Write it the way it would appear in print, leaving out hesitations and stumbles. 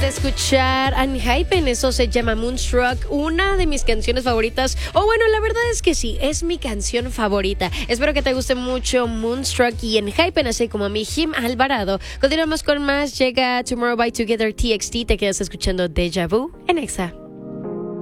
de escuchar Unhypen, eso se llama Moonstruck, una de mis canciones favoritas. O bueno, la verdad es que sí, es mi canción favorita. Espero que te guste mucho Moonstruck y Unhypen, así como a mí, Jim Alvarado. Continuamos con más, llega Tomorrow by Together TXT, te quedas escuchando Deja Vu en Exa.